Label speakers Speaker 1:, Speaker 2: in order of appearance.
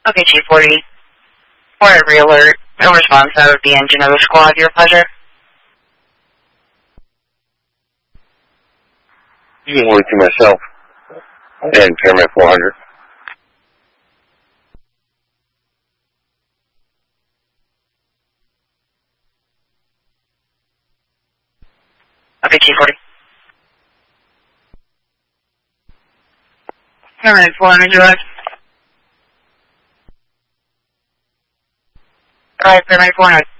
Speaker 1: Okay, G40. We're at re-alert. No response out of the engine of the squad. Your pleasure.
Speaker 2: You can work to myself and Paramount 400.
Speaker 1: Okay, G40. Paramount 400, direct. Alright, Paramount 400.